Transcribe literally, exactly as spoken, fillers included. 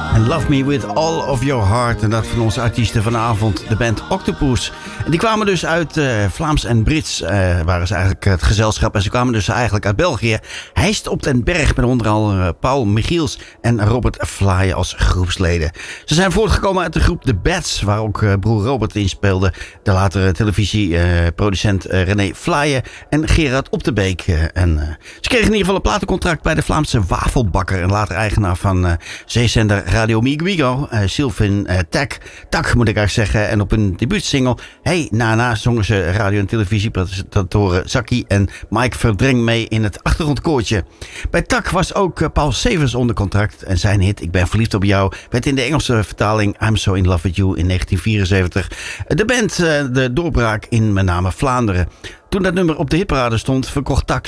En Love Me With All Of Your Heart. En dat van onze artiesten vanavond, de band Octopus. En die kwamen dus uit uh, Vlaams en Brits, uh, waren ze eigenlijk het gezelschap. En ze kwamen dus eigenlijk uit België. Heist op den Berg met onder andere uh, Paul Michiels en Robert Flye als groepsleden. Ze zijn voortgekomen uit de groep The Bats, waar ook uh, broer Robert in speelde. De latere televisieproducent uh, uh, René Flye en Gerard Op de Beek. Uh, en, uh, ze kregen in ieder geval een platencontract bij de Vlaamse Wafelbakker. En later eigenaar van uh, zeezender Radio Migo, uh, Sylvain uh, Tak, Tak moet ik eigenlijk zeggen. En op hun debuutsingle Hey Nana zongen ze radio- en televisiepresentatoren Zaki en Mike Verdreng mee in het achtergrondkoortje. Bij Tak was ook uh, Paul Severs onder contract. En zijn hit Ik ben verliefd op jou werd in de Engelse vertaling I'm So In Love With You in negentien vierenzeventig de band uh, de doorbraak in met name Vlaanderen. Toen dat nummer op de hitparade stond, verkocht Tak